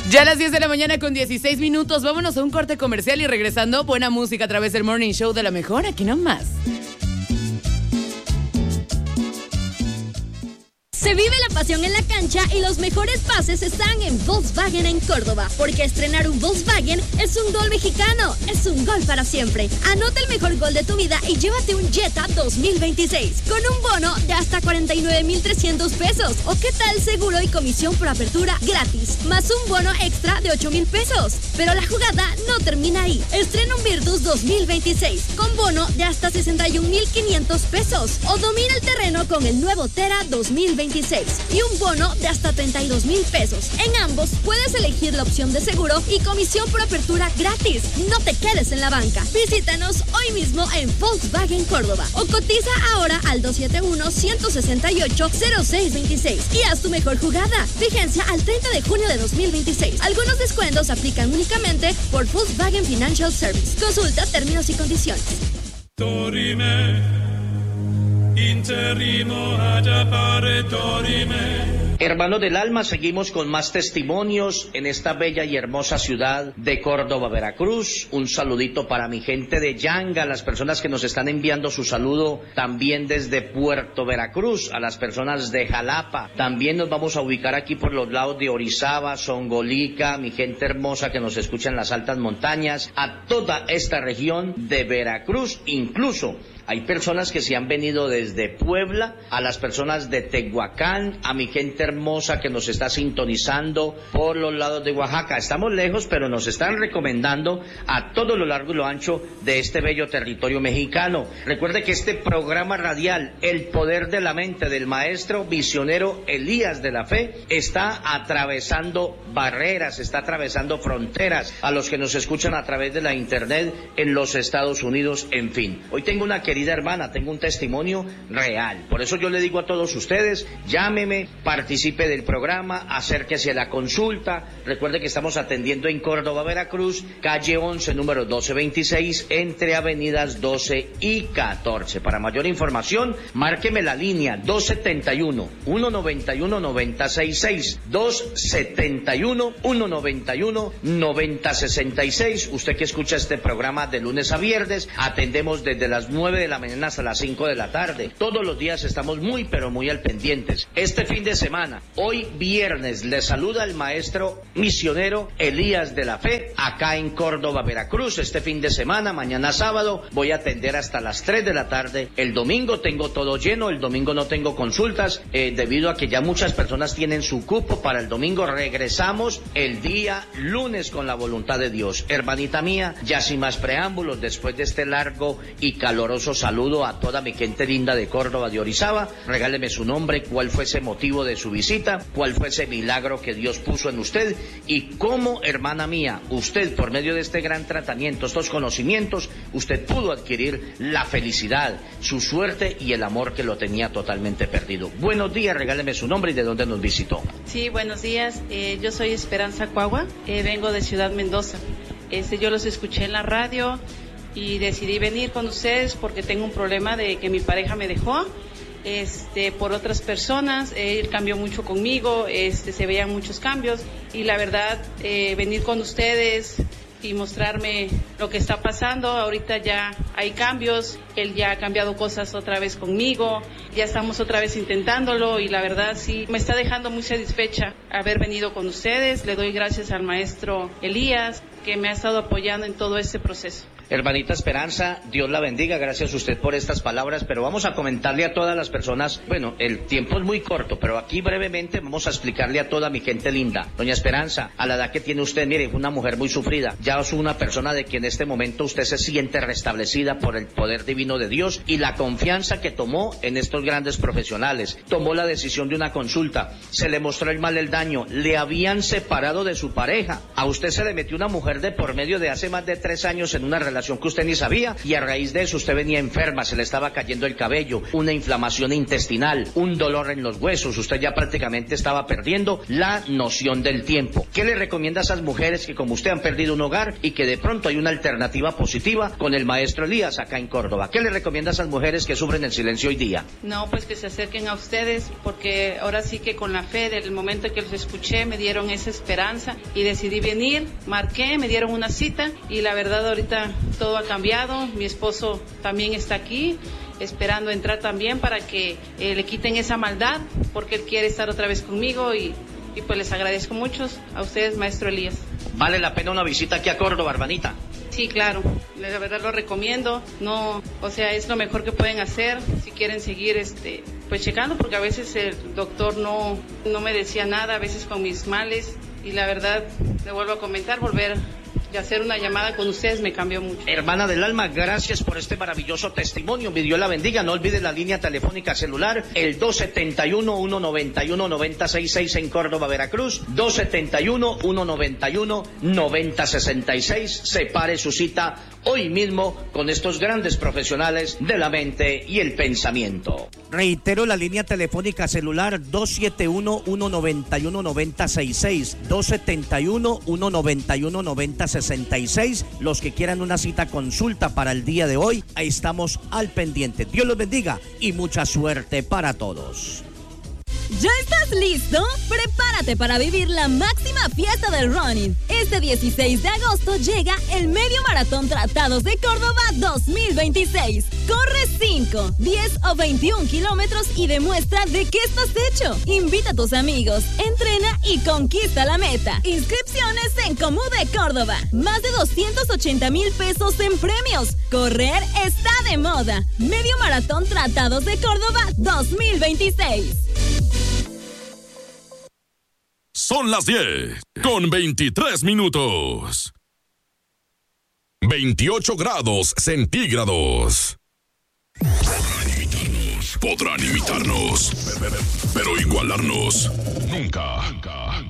Ya a las 10 de la mañana con 16 minutos, vámonos a un corte comercial y regresando, buena música a través del Morning Show de La Mejor, aquí nomás. Se vive la pasión en la cancha y los mejores pases están en Volkswagen en Córdoba, porque estrenar un Volkswagen es un gol mexicano, es un gol para siempre. Anota el mejor gol de tu vida y llévate un Jetta 2026 con un bono de hasta 49,300 pesos. O qué tal seguro y comisión por apertura gratis, más un bono extra de 8,000 pesos. Pero la jugada no termina ahí. Estrena un Virtus 2026 con bono de hasta 61,500 pesos. O domina el terreno con el nuevo Tera 2026 y un bono de hasta 32,000 pesos. En ambos puedes elegir la opción de seguro y comisión por apertura gratis. No te quedes en la banca. Visítanos hoy mismo en Volkswagen Córdoba o cotiza ahora al 271-168-0626 y haz tu mejor jugada. Vigencia al 30 de junio de 2026. Algunos descuentos aplican únicamente por Volkswagen Financial Service. Consulta términos y condiciones. Hermanos del alma, seguimos con más testimonios en esta bella y hermosa ciudad de Córdoba, Veracruz. Un saludito para mi gente de Yanga, las personas que nos están enviando su saludo también desde Puerto Veracruz, a las personas de Jalapa. También nos vamos a ubicar aquí por los lados de Orizaba, Songolica, mi gente hermosa que nos escucha en las altas montañas, a toda esta región de Veracruz. Incluso hay personas que se han venido desde Puebla, a las personas de Tehuacán, a mi gente hermosa que nos está sintonizando por los lados de Oaxaca. Estamos lejos, pero nos están recomendando a todo lo largo y lo ancho de este bello territorio mexicano. Recuerde que este programa radial, El Poder de la Mente, del maestro misionero Elías de la Fe, está atravesando barreras, está atravesando fronteras, a los que nos escuchan a través de la internet en los Estados Unidos, en fin. Hoy tengo una querida hermana, tengo un testimonio real. Por eso yo le digo a todos ustedes, llámeme, participe del programa, acérquese a la consulta. Recuerde que estamos atendiendo en Córdoba, Veracruz, calle 11, número 1226, entre avenidas 12 y 14. Para mayor información, márqueme la línea 271-191-9066, 271-191-9066. Usted que escucha este programa de lunes a viernes, atendemos desde las 9 de la mañana hasta las 5 de la tarde. Todos los días estamos muy pero muy al pendientes. Este fin de semana, hoy viernes, le saluda el maestro misionero Elías de la Fe, acá en Córdoba, Veracruz. Este fin de semana, mañana sábado, voy a atender hasta las 3 de la tarde. El domingo tengo todo lleno, el domingo no tengo consultas, debido a que ya muchas personas tienen su cupo para el domingo. Regresamos el día lunes con la voluntad de Dios. Hermanita mía, ya sin más preámbulos, después de este largo y caloroso saludo a toda mi gente linda de Córdoba, de Orizaba, regáleme su nombre, cuál fue ese motivo de su visita, cuál fue ese milagro que Dios puso en usted y cómo, hermana mía, usted por medio de este gran tratamiento, estos conocimientos, usted pudo adquirir la felicidad, su suerte y el amor que lo tenía totalmente perdido. Buenos días, regáleme su nombre y de dónde nos visitó. Sí, buenos días, yo soy Esperanza Cuagua, vengo de Ciudad Mendoza. Yo los escuché en la radio y decidí venir con ustedes porque tengo un problema de que mi pareja me dejó por otras personas. Él cambió mucho conmigo, se veían muchos cambios y la verdad venir con ustedes y mostrarme lo que está pasando. Ahorita ya hay cambios, él ya ha cambiado cosas otra vez conmigo, ya estamos otra vez intentándolo y la verdad sí, me está dejando muy satisfecha haber venido con ustedes. Le doy gracias al maestro Elías que me ha estado apoyando en todo este proceso. Hermanita Esperanza, Dios la bendiga, gracias a usted por estas palabras, pero vamos a comentarle a todas las personas, bueno, el tiempo es muy corto, pero aquí brevemente vamos a explicarle a toda mi gente linda. Doña Esperanza, a la edad que tiene usted, mire, es una mujer muy sufrida, ya es una persona de que en este momento usted se siente restablecida por el poder divino de Dios y la confianza que tomó en estos grandes profesionales. Tomó la decisión de una consulta, se le mostró el mal, el daño, le habían separado de su pareja, a usted se le metió una mujer de por medio de hace más de 3 años en una relación operación que usted ni sabía, y a raíz de eso usted venía enferma, se le estaba cayendo el cabello, una inflamación intestinal, un dolor en los huesos, usted ya prácticamente estaba perdiendo la noción del tiempo. ¿Qué le recomienda a esas mujeres que como usted han perdido un hogar y que de pronto hay una alternativa positiva con el maestro Elías acá en Córdoba? ¿Qué le recomienda a esas mujeres que sufren el silencio hoy día? No, pues que se acerquen a ustedes, porque ahora sí que con la fe del momento que los escuché me dieron esa esperanza y decidí venir, marqué, me dieron una cita y la verdad ahorita todo ha cambiado. Mi esposo también está aquí esperando entrar también para que le quiten esa maldad, porque él quiere estar otra vez conmigo y pues les agradezco mucho a ustedes, maestro Elías. ¿Vale la pena una visita aquí a Córdoba, hermanita? Sí, claro, la verdad lo recomiendo, no, o sea, es lo mejor que pueden hacer si quieren seguir pues checando, porque a veces el doctor no me decía nada, a veces con mis males, y la verdad, le vuelvo a comentar, volver y hacer una llamada con ustedes me cambió mucho. Hermana del alma, gracias por este maravilloso testimonio. Mi Dios la bendiga. No olvide la línea telefónica celular, el 271-191-9066 en Córdoba, Veracruz. 271-191-9066. Separe su cita hoy mismo con estos grandes profesionales de la mente y el pensamiento. Reitero la línea telefónica celular 271-191-9066. 271-191-9066. Los que quieran una cita consulta para el día de hoy, ahí estamos al pendiente. Dios los bendiga y mucha suerte para todos. ¿Ya estás listo? Prepárate para vivir la máxima fiesta del running. Este 16 de agosto llega el Medio Maratón Tratados de Córdoba 2026. Corre 5, 10 o 21 kilómetros y demuestra de qué estás hecho. Invita a tus amigos, entrena y conquista la meta. Inscripciones en Comú de Córdoba. Más de 280,000 pesos en premios. Correr está de moda. Medio Maratón Tratados de Córdoba 2026. Son las 10 con 23 minutos. 28 grados centígrados. Podrán imitarnos, pero igualarnos nunca.